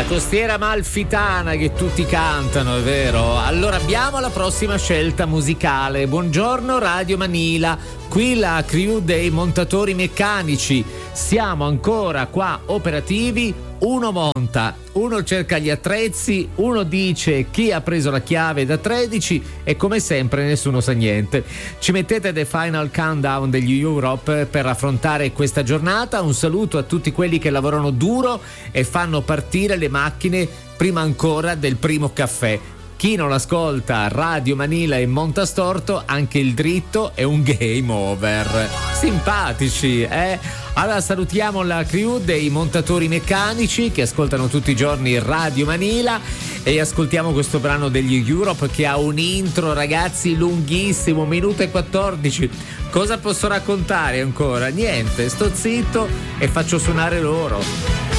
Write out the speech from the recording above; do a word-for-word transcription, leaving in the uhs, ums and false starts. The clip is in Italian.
La costiera amalfitana che tutti cantano, è vero? Allora abbiamo la prossima scelta musicale. Buongiorno Radio Manila, qui la crew dei montatori meccanici. Siamo ancora qua operativi. Uno monta, uno cerca gli attrezzi, uno dice chi ha preso la chiave da tredici e come sempre nessuno sa niente. Ci mettete The Final Countdown degli Europe per affrontare questa giornata. Un saluto a tutti quelli che lavorano duro e fanno partire le macchine prima ancora del primo caffè. Chi non ascolta Radio Manila e monta storto, anche il dritto è un game over. Simpatici, eh? Allora salutiamo la crew dei montatori meccanici che ascoltano tutti i giorni Radio Manila e ascoltiamo questo brano degli Europe che ha un intro, ragazzi, lunghissimo, minuto e quattordici. Cosa posso raccontare ancora? Niente, sto zitto e faccio suonare loro.